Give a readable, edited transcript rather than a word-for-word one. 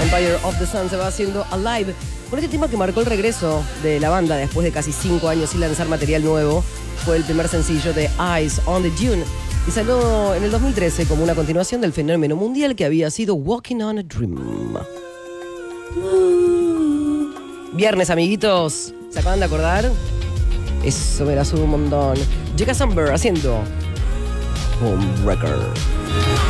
Empire of the Sun se va haciendo Alive con este tema que marcó el regreso de la banda después de casi 5 años sin lanzar material nuevo. Fue el primer sencillo de Eyes on the Dune y salió en el 2013 como una continuación del fenómeno mundial que había sido Walking on a Dream. Viernes, amiguitos, ¿se acaban de acordar? Eso me la sube un montón. Llega Samber haciendo Homebreaker.